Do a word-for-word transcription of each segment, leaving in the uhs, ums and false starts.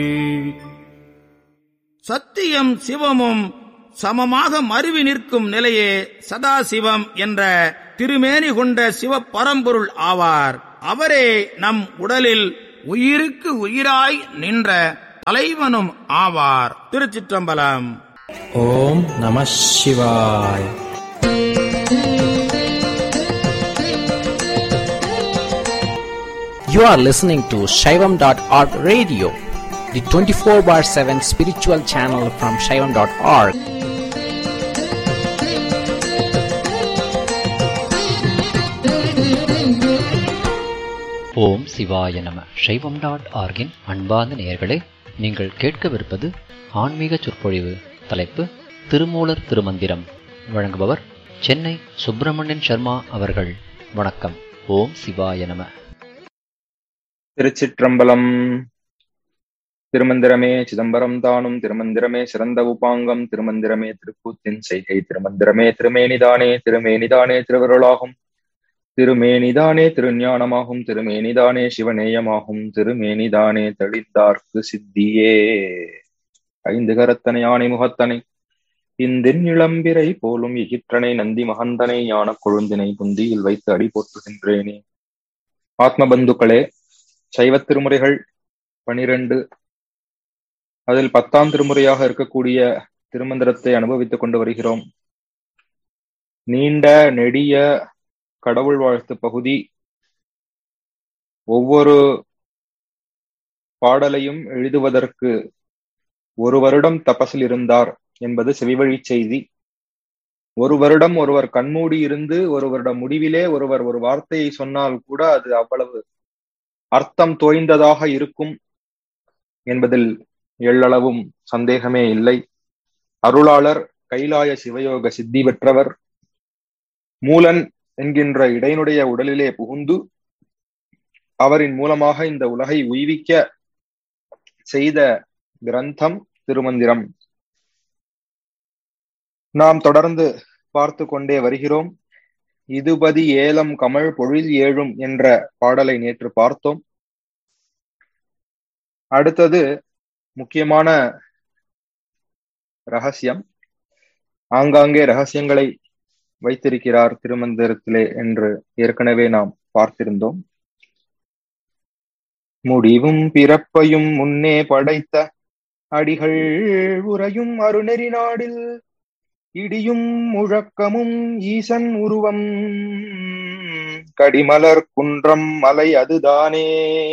சத்தியம் சிவமும் சமமாக மருவி நிற்கும் நிலையே சதாசிவம் என்ற திருமேனி கொண்ட சிவ பரம்பொருள் ஆவார். அவரே நம் உடலில் உயிருக்கு உயிராய் நின்ற தலைவனும் ஆவார். திருச்சிற்றம்பலம். ஓம் நம சிவாய். You are listening to Shaivam dot org radio, the twenty-four bar seven spiritual channel from Shaivam dot org. ஓம் சிவாய நம. சைவம் டாட் ஆர்கின் அன்பார்ந்த நேயர்களே, நீங்கள் கேட்கவிருப்பது ஆன்மீக சொற்பொழிவு. தலைப்பு திருமூலர் திருமந்திரம். வழங்குபவர் சென்னை சுப்பிரமணியன் சர்மா அவர்கள். வணக்கம். ஓம் சிவாய நம. திருச்சிற்றம்பலம். திருமந்திரமே சிதம்பரம் தானும், திருமந்திரமே சிறந்த உபாங்கம், திருமந்திரமே திருக்கூத்தின் செய்கை, திருமந்திரமே திருமேனிதானே, திருமேனிதானே திருவருளாகும், திருமேனிதானே திருஞானமாகும், திருமேனிதானே சிவநேயமாகும், திருமேனிதானே தெளிந்தார்க்கு சித்தியே. ஐந்து கரத்தனை ஆணை முகத்தனை இந்தின் இளம்பிரை போலும் இகிற்றனை நந்தி மகந்தனை ஞான கொழுந்தினை புந்தியில் வைத்து அடி போற்றுகின்றேனே. ஆத்ம பந்துக்களே, சைவ திருமுறைகள் பனிரெண்டு, அதில் பத்தாம் திருமுறையாக இருக்கக்கூடிய திருமந்திரத்தை அனுபவித்துக் கொண்டு வருகிறோம். நீண்ட நெடிய கடவுள் வாழ்த்து பகுதி. ஒவ்வொரு பாடலையும் எழுதுவதற்கு ஒரு வருடம் தபசில் இருந்தார் என்பது செவிவழி செய்தி. ஒரு வருடம் ஒருவர் கண்மூடி இருந்து ஒரு வருடம் முடிவிலே ஒருவர் ஒரு வார்த்தையை சொன்னால் கூட அது அவ்வளவு அர்த்தம் தோய்ந்ததாக இருக்கும் என்பதில் எள்ளளவும் சந்தேகமே இல்லை. அருளாளர் கைலாய சிவயோக சித்தி பெற்றவர். மூலன் என்கின்ற இடையினுடைய உடலிலே புகுந்து அவரின் மூலமாக இந்த உலகை உய்விக்க செய்த கிரந்தம் திருமந்திரம். நாம் தொடர்ந்து பார்த்து கொண்டே வருகிறோம். இதுபதி ஏலம் கமழ் பொழில் ஏழும் என்ற பாடலை நேற்று பார்த்தோம். அடுத்தது முக்கியமான ரகசியம். ஆங்காங்கே ரகசியங்களை வைத்திருக்கிறார் திருமந்திரத்திலே என்று ஏற்கனவே நாம் பார்த்திருந்தோம். முடிவும் பிறப்பையும் முன்னே படைத்த அடிகள் உறையும் அருணெறி நாடில் இடியும் முழக்கமும் ஈசன் உருவம் கடிமலர் குன்றம் மலை அதுதானே.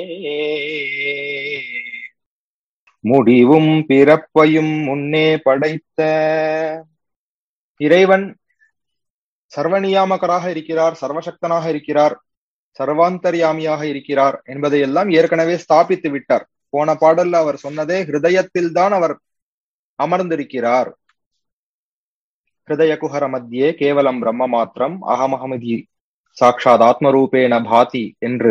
முடிவும் பிறப்பையும் முன்னே படைத்த இறைவன் சர்வநியாமகராக இருக்கிறார், சர்வசக்தனாக இருக்கிறார், சர்வாந்தர்யாமியாக இருக்கிறார் என்பதையெல்லாம் ஏற்கனவே ஸ்தாபித்து விட்டார். போன பாடல்ல அவர் சொன்னதே ஹிருதயத்தில் தான் அவர் அமர்ந்திருக்கிறார். ஹிருதய குஹர மத்தியே கேவலம் பிரம்ம மாத்திரம் அகமஹமதி சாட்சாத் ஆத்மரூபேன பாதி என்று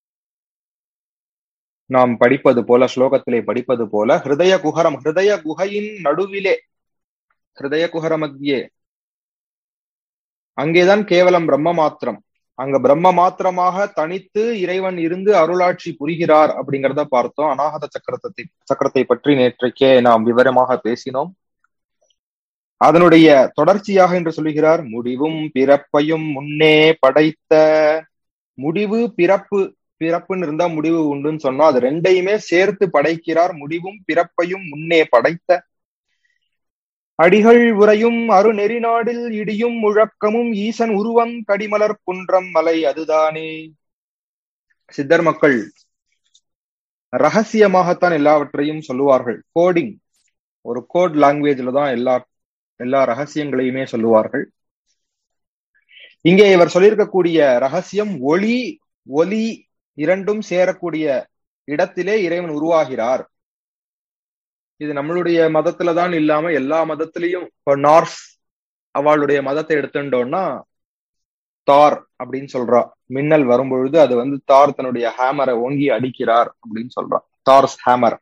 நாம் படிப்பது போல, ஸ்லோகத்திலே படிப்பது போல, ஹிருதய குஹரம், ஹிருதய குகையின் நடுவிலே, ஹிருதய குஹர மத்தியே, அங்கேதான் கேவலம் பிரம்ம மாத்திரம். அங்க பிரம்ம மாத்திரமாக தனித்து இறைவன் இருந்து அருளாட்சி புரிகிறார் அப்படிங்கிறத பார்த்தோம். அநாகத சக்கரத்தை சக்கரத்தை பற்றி நேற்றைக்கே நாம் விவரமாக பேசினோம். அதனுடைய தொடர்ச்சியாக என்று சொல்லுகிறார், முடிவும் பிறப்பையும் முன்னே படைத்த. முடிவு பிறப்பு, பிறப்புன்னு இருந்தா முடிவு உண்டுன்னு சொன்னா அது ரெண்டையுமே சேர்த்து படைக்கிறார். முடிவும் பிறப்பையும் முன்னே படைத்த அடிகள் உறையும் அருநெறி நாடில் இடியும் முழக்கமும் ஈசன் உருவம் கடிமலர் குன்றம் மலை அதுதானே. சித்தர் மக்கள் ரகசியமாகத்தான் எல்லாவற்றையும் சொல்லுவார்கள். கோடிங், ஒரு கோட் லாங்குவேஜ்ல தான் எல்லா எல்லா ரகசியங்களையுமே சொல்லுவார்கள். இங்கே இவர் சொல்லியிருக்கக்கூடிய ரகசியம் ஒளி ஒலி இரண்டும் சேரக்கூடிய இடத்திலே இறைவன் உருவாகிறார். இது நம்மளுடைய மதத்துலதான் இல்லாம எல்லா மதத்திலையும், இப்போ நார்ஸ் அவளுடைய மதத்தை எடுத்துட்டோம்னா தார் அப்படின்னு சொல்றா. மின்னல் வரும்பொழுது அது வந்து தார் தன்னுடைய ஹேமரை ஓங்கி அடிக்கிறார் அப்படின்னு சொல்றா, தார்ஸ் ஹேமர்.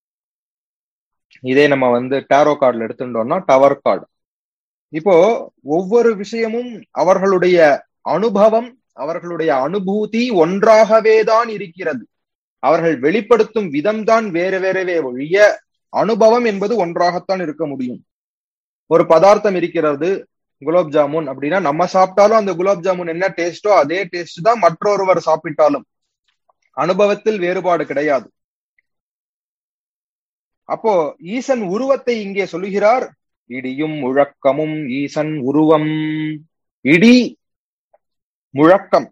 இதே நம்ம வந்து டாரோ கார்டுல எடுத்துட்டோம்னா டவர் கார்டு. இப்போ ஒவ்வொரு விஷயமும் அவர்களுடைய அனுபவம், அவர்களுடைய அனுபூதி ஒன்றாகவே தான் இருக்கிறது. அவர்கள் வெளிப்படுத்தும் விதம்தான் வேற வேறவே ஒழிய அனுபவம் என்பது ஒன்றாகத்தான் இருக்க முடியும். ஒரு பதார்த்தம் இருக்கிறது, குலாப் ஜாமுன் அப்படின்னா, நம்ம சாப்பிட்டாலும் அந்த குலாப் ஜாமுன் என்ன டேஸ்டோ அதே டேஸ்ட் தான் மற்றொருவர் சாப்பிட்டாலும். அனுபவத்தில் வேறுபாடு கிடையாது. அப்போ ஈசன் உருவத்தை இங்கே சொல்லுகிறார். இடியும் முழக்கமும் ஈசன் உருவம். இடி முழக்கம்,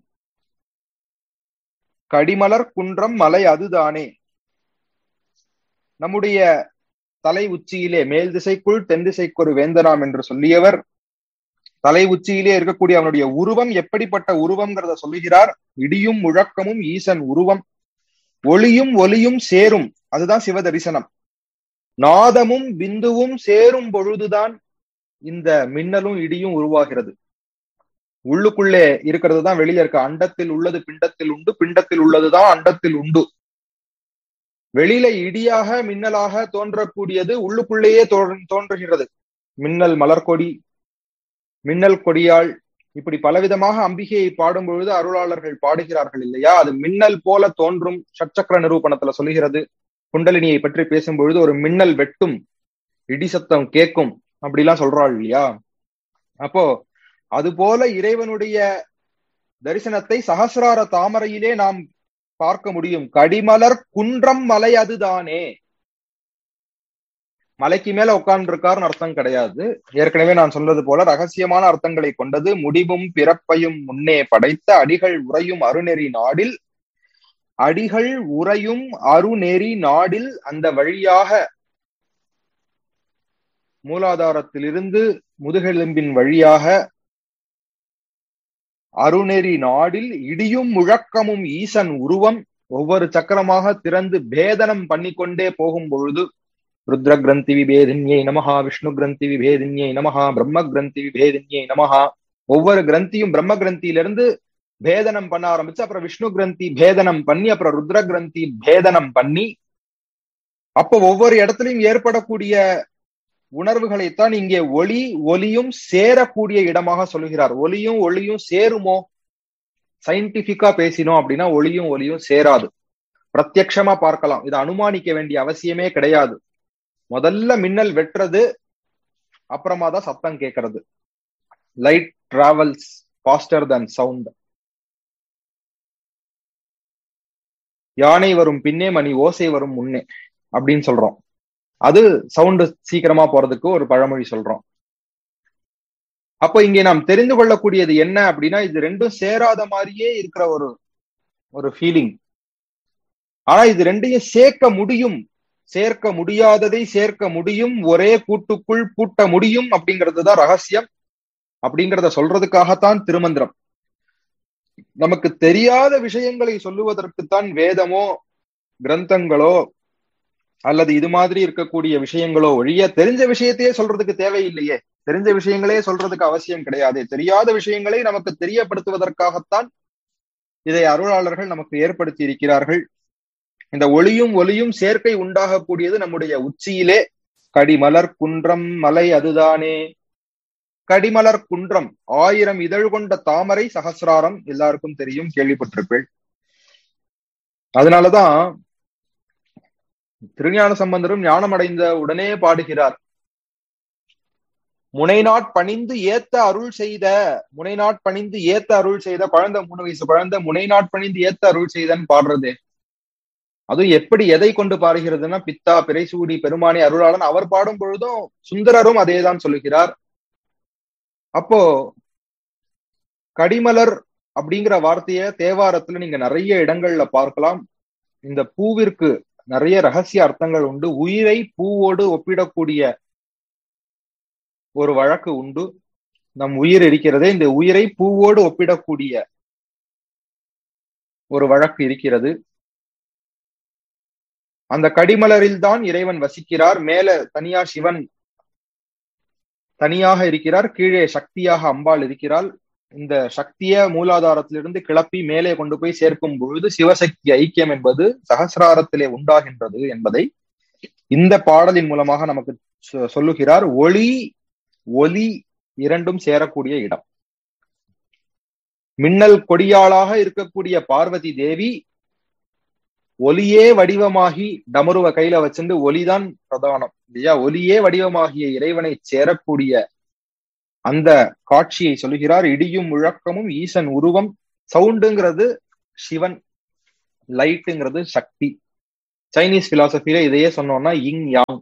கடிமலர் குன்றம் மலை அதுதானே. நம்முடைய தலை உச்சியிலே மேல் திசைக்குள் தென் திசைக்கொரு வேந்தனாம் என்று சொல்லியவர் தலை உச்சியிலே இருக்கக்கூடிய அவனுடைய உருவம் எப்படிப்பட்ட உருவம்ங்கிறத சொல்லுகிறார். இடியும் முழக்கமும் ஈசன் உருவம். ஒளியும் ஒலியும் சேரும், அதுதான் சிவ தரிசனம். நாதமும் பிந்துவும் சேரும் பொழுதுதான் இந்த மின்னலும் இடியும் உருவாகிறது. உள்ளுக்குள்ளே இருக்கிறது தான் வெளியே இருக்க. அண்டத்தில் உள்ளது பிண்டத்தில் உண்டு, பிண்டத்தில் உள்ளதுதான் அண்டத்தில் உண்டு. வெளியில இடியாக மின்னலாக தோன்றக்கூடியது உள்ளுக்குள்ளேயே தோன்றுகிறது. மின்னல் மலர்கொடி, மின்னல் கொடியாள், இப்படி பலவிதமாக அம்பிகையை பாடும் பொழுது அருளாளர்கள் பாடுகிறார்கள் இல்லையா? அது மின்னல் போல தோன்றும். ஷட்சக்கர நிரூபணத்துல சொல்லுகிறது. குண்டலினியை பற்றி பேசும்பொழுது ஒரு மின்னல் வெட்டும், இடி சத்தம் கேட்கும், அப்படிலாம் சொல்றாள் இல்லையா? அப்போ அது போல இறைவனுடைய தரிசனத்தை சகசிரார தாமரையிலே நாம் பார்க்க முடியும். கடிமலர் குன்றம் மலை அதுதானே. மலைக்கு மேல உட்கார்ந்து இருக்காருன்னு அர்த்தம் கிடையாது. ஏற்கனவே நான் சொல்றது போல ரகசியமான அர்த்தங்களை கொண்டது. முடிவும் பிறப்பையும் முன்னே படைத்த அடிகள் உறையும் அருநெறி நாடில், அடிகள் உறையும் அருநெறி நாடில், அந்த வழியாக மூலாதாரத்திலிருந்து முதுகெலும்பின் வழியாக அருநெறி நாடில் இடியும் முழக்கமும் ஈசன் உருவம் ஒவ்வொரு சக்கரமாக திறந்து பேதனம் பண்ணிக்கொண்டே போகும் பொழுது ருத்ர கிரந்தி விபேதின்யை நமஹா, விஷ்ணு கிரந்தி விபேதின்யை நமஹா, பிரம்ம கிரந்தி விபேதின்யை நமஹா. ஒவ்வொரு கிரந்தியும் பிரம்ம கிரந்தியிலிருந்து பேதனம் பண்ண ஆரம்பிச்சு, அப்புறம் விஷ்ணு கிரந்தி பேதனம் பண்ணி, அப்புறம் ருத்ர கிரந்தி பேதனம் பண்ணி, அப்போ ஒவ்வொரு இடத்துலையும் ஏற்படக்கூடிய உணர்வுகளைத்தான் இங்கே ஒளி ஒலியும் சேரக்கூடிய இடமாக சொல்லுகிறார். ஒலியும் ஒளியும் சேருமோ? சயின்டிபிக்கா பேசினோம் அப்படின்னா ஒளியும் ஒலியும் சேராது. பிரத்யக்ஷமா பார்க்கலாம். இதை அனுமானிக்க வேண்டிய அவசியமே கிடையாது. முதல்ல மின்னல் வெட்டுறது, அப்புறமா தான் சத்தம் கேட்கறது. லைட் டிராவல்ஸ் ஃபாஸ்டர் தன் சவுண்ட். யானை வரும் பின்னே மணி ஓசை வரும் முன்னே அப்படின்னு சொல்றோம். அது சவுண்டு சீக்கிரமா போறதுக்கு ஒரு பழமொழி சொல்றோம். அப்போ இங்கே நாம் தெரிந்து கொள்ளக்கூடியது என்ன அப்படின்னா, இது ரெண்டும் சேராத மாதிரியே இருக்கிற ஒரு ஒரு ஃபீலிங். ஆனா இது ரெண்டையும் சேர்க்க முடியும். சேர்க்க முடியாததை சேர்க்க முடியும். ஒரே கூட்டுக்குள் பூட்ட முடியும் அப்படிங்கிறது தான் ரகசியம். அப்படிங்கிறத சொல்றதுக்காகத்தான் திருமந்திரம். நமக்கு தெரியாத விஷயங்களை சொல்லுவதற்குத்தான் வேதமோ கிரந்தங்களோ அல்லது இது மாதிரி இருக்கக்கூடிய விஷயங்களோ ஒழிய தெரிஞ்ச விஷயத்தையே சொல்றதுக்கு தேவையில்லையே. தெரிஞ்ச விஷயங்களே சொல்றதுக்கு அவசியம் கிடையாது. தெரியாத விஷயங்களை நமக்கு தெரியப்படுத்துவதற்காகத்தான் இதை அருளாளர்கள் நமக்கு ஏற்படுத்தி இருக்கிறார்கள். இந்த ஒளியும் ஒலியும் சேர்க்கை உண்டாகக்கூடியது நம்முடைய உச்சியிலே. கடிமலர் குன்றம் மலை அதுதானே. கடிமலர் குன்றம், ஆயிரம் இதழ் கொண்ட தாமரை சகசிராரம், எல்லாருக்கும் தெரியும், கேள்விப்பட்டிருப்பேன். அதனாலதான் திருஞான சம்பந்தரும் ஞானம் அடைந்த உடனே பாடுகிறார். முனைநாட் பணிந்து ஏத்த அருள் செய்த, முனைநாட் பணிந்து ஏத்த அருள் செய்த குழந்தை, மூணு வயசு குழந்தை முனைநாட் பணிந்து ஏத்த அருள் செய்தன்னு பாடுறது. அதுவும் எப்படி எதை கொண்டு பாடுகிறதுன்னா, பித்தா பிறைசூடி பெருமானி அருளாளன் அவர் பாடும் பொழுதும் சுந்தரரும் அதேதான் சொல்லுகிறார். அப்போ கடிமலர் அப்படிங்கிற வார்த்தைய தேவாரத்துல நீங்க நிறைய இடங்கள்ல பார்க்கலாம். இந்த பூவிற்கு நிறைய ரகசிய அர்த்தங்கள் உண்டு. உயிரை பூவோடு ஒப்பிடக்கூடிய ஒரு வழக்கு உண்டு. நம் உயிர் இருக்கிறதே, இந்த உயிரை பூவோடு ஒப்பிடக்கூடிய ஒரு வழக்கு இருக்கிறது. அந்த கடிமலரில் தான் இறைவன் வசிக்கிறார். மேல தனியா சிவன் தனியாக இருக்கிறார், கீழே சக்தியாக அம்பாள் இருக்கிறாள். இந்த சக்திய மூலாதாரத்திலிருந்து கிளப்பி மேலே கொண்டு போய் சேர்க்கும் பொழுது சிவசக்தி ஐக்கியம் என்பது சகசிராரத்திலே உண்டாகின்றது என்பதை இந்த பாடலின் மூலமாக நமக்கு சொல்லுகிறார். ஒளி ஒலி இரண்டும் சேரக்கூடிய இடம். மின்னல் கொடியாளாக இருக்கக்கூடிய பார்வதி தேவி ஒலியே வடிவமாகி டமருவ கையில வச்சுட்டு ஒலிதான் பிரதானம் இல்லையா, ஒலியே வடிவமாகிய இறைவனை சேரக்கூடிய அந்த காட்சியை சொல்லுகிறார். இடியும் முழக்கமும் ஈசன் உருவம். சவுண்டுங்கிறது சிவன், லைட்டுங்கிறது சக்தி. சைனீஸ் பிலாசபில இதையே சொன்னோம்னா இங் யாங்.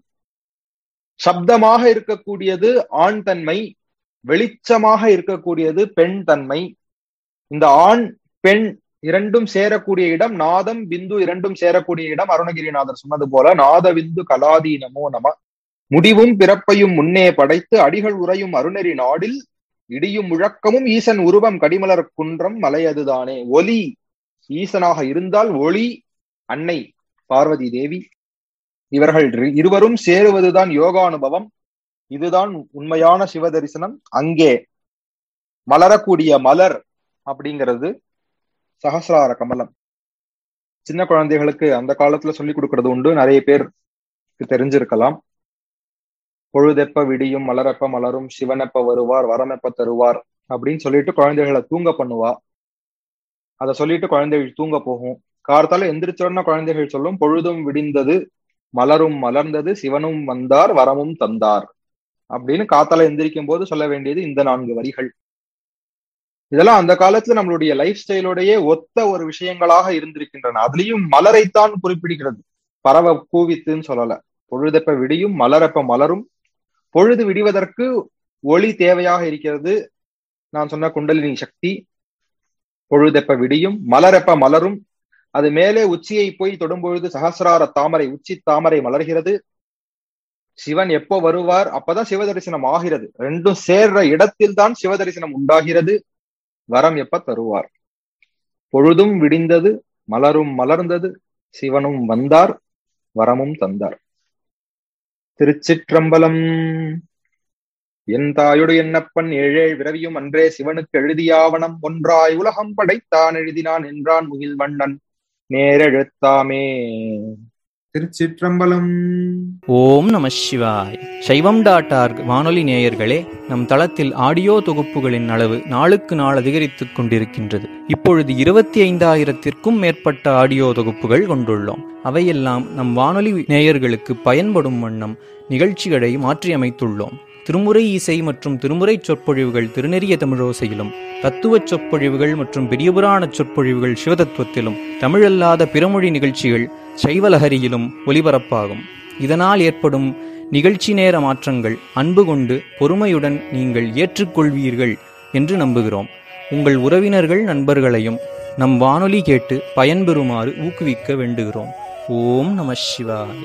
சப்தமாக இருக்கக்கூடியது ஆண் தன்மை, வெளிச்சமாக இருக்கக்கூடியது பெண் தன்மை. இந்த ஆண் பெண் இரண்டும் சேரக்கூடிய இடம் நாதம் பிந்து, இரண்டும் சேரக்கூடிய இடம் அருணகிரிநாதர் சொன்னது போல நாத விந்து கலாதி நமோ நம. முடிவும் பிறப்பையும் முன்னே படைத்து அடிகள் உறையும் அருணரி நாடில் இடியும் முழக்கமும் ஈசன் உருவம் கடிமலர் குன்றம் மலையதுதானே. ஒலி ஈசனாக இருந்தால் ஒளி அன்னை பார்வதி தேவி. இவர்கள் இருவரும் சேருவதுதான் யோகானுபவம். இதுதான் உண்மையான சிவ தரிசனம். அங்கே மலரக்கூடிய மலர் அப்படிங்கிறது சகசிரார கமலம். சின்ன குழந்தைகளுக்கு அந்த காலத்துல சொல்லி கொடுக்கறது உண்டு, நிறைய பேருக்கு தெரிஞ்சிருக்கலாம். பொழுதெப்ப விடியும் மலரெப்ப மலரும் சிவனெப்ப வருவார் வரமெப்ப தருவார் அப்படின்னு சொல்லிட்டு குழந்தைகளை தூங்க பண்ணுவா. அதை சொல்லிட்டு குழந்தைகள் தூங்க போகும். காலத்தால எந்திரிச்சோன்னா குழந்தைகள் சொல்லும், பொழுதும் விடிந்தது மலரும் மலர்ந்தது சிவனும் வந்தார் வரமும் தந்தார் அப்படின்னு காத்தால எந்திரிக்கும் போது சொல்ல வேண்டியது இந்த நான்கு வரிகள். இதெல்லாம் அந்த காலத்துல நம்மளுடைய லைஃப் ஸ்டைலோடையே ஒத்த ஒரு விஷயங்களாக இருந்திருக்கின்றன. அதுலயும் மலரைத்தான் குறிப்பிடுகிறது, பறவை கூவித்துன்னு சொல்லல. பொழுதெப்ப விடியும் மலரெப்ப மலரும். பொழுது விடிவதற்கு ஒளி தேவையாக இருக்கிறது. நான் சொன்ன குண்டலினி சக்தி. பொழுதெப்ப விடியும் மலரெப்ப மலரும். அது மேலே உச்சியை போய் தொடும்பொழுது சகசிரார தாமரை, உச்சி தாமரை மலர்கிறது. சிவன் எப்போ வருவார் அப்பதான் சிவ தரிசனம் ஆகிறது. ரெண்டும் சேர்ற இடத்தில் தான் சிவ தரிசனம் உண்டாகிறது. வரம் எப்ப தருவார். பொழுதும் விடிந்தது மலரும் மலர்ந்தது சிவனும் வந்தார் வரமும் தந்தார். திருச்சிற்றம்பலம். என் தாயுடு என்னப்பன் ஏழேழ் விரவியும் அன்றே சிவனுக்கு எழுதியாவனம் ஒன்றாய் உலகம் படைத்தான் எழுதினான் என்றான் முகில் வண்ணன் நேரெழுத்தாமே. திருச்சிற்றம்பலம். ஓம் நம சிவாய். சைவம் டாட் ஆர்க் வானொலி நேயர்களே, நம் தளத்தில் ஆடியோ தொகுப்புகளின் அளவு நாளுக்கு நாள் அதிகரித்துக் கொண்டிருக்கின்றது. இப்பொழுது இருபத்தி ஐந்தாயிரத்திற்கும் மேற்பட்ட ஆடியோ தொகுப்புகள் கொண்டுள்ளோம். அவையெல்லாம் நம் வானொலி நேயர்களுக்கு பயன்படும் வண்ணம் நிகழ்ச்சிகளை மாற்றியமைத்துள்ளோம். திருமுறை இசை மற்றும் திருமுறை சொற்பொழிவுகள் திருநெறிய தமிழோசையிலும், தத்துவச் சொற்பொழிவுகள் மற்றும் பெரியபுராண சொற்பொழிவுகள் சிவதத்துவத்திலும், தமிழல்லாத பிறமொழி நிகழ்ச்சிகள் சைவலஹரியிலும் ஒலிபரப்பாகும். இதனால் ஏற்படும் நிகழ்ச்சி நேர மாற்றங்கள் அன்பு கொண்டு பொறுமையுடன் நீங்கள் ஏற்றுக்கொள்வீர்கள் என்று நம்புகிறோம். உங்கள் உறவினர்கள் நண்பர்களையும் நம் வானொலி கேட்டு பயன்பெறுமாறு ஊக்குவிக்க வேண்டுகிறோம். ஓம் நம சிவாய்.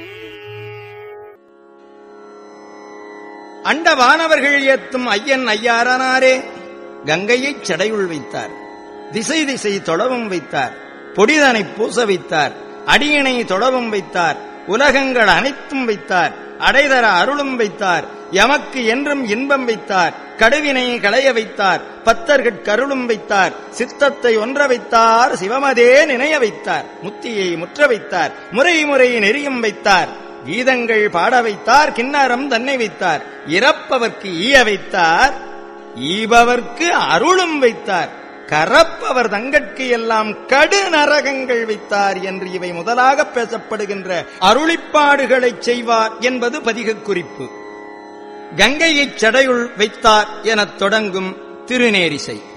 அண்ட வானவர்கள் ஏத்தும் ஐயன் ஐயாரனாரே. கங்கையைச் சடையுள் வைத்தார், திசை திசை தொழவும் வைத்தார், பொடிதனை பூச வைத்தார், அடியினை தொழவும் வைத்தார், உலகங்கள் அனைத்தும் வைத்தார், அடைதர அருளும் வைத்தார், எமக்கு என்றும் இன்பம் வைத்தார், கடுவினை களைய வைத்தார், பத்தர்கட் கருளும் வைத்தார், சித்தத்தை ஒன்ற வைத்தார், சிவமதே நினைய வைத்தார், முத்தியை முற்ற வைத்தார், முறை முறை நெறியும் வைத்தார், கீதங்கள் பாட வைத்தார், கிண்ணறம் தன்னை வைத்தார், இறப்பவர்க்கு ஈய வைத்தார், ஈபவர்க்கு அருளும் வைத்தார், கரப்பவர் தங்கட்கு எல்லாம் கடு நரகங்கள் வைத்தார் என்று இவை முதலாக பேசப்படுகின்ற அருளிப்பாடுகளைச் செய்வார் என்பது பதிக குறிப்பு. கங்கையைச் சடையுள் வைத்தார் எனத் தொடங்கும் திருநேரிசை.